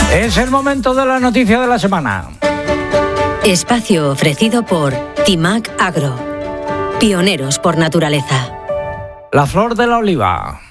Es el momento de la noticia de la semana. Espacio ofrecido por Timac Agro. Pioneros por naturaleza. La flor de la oliva.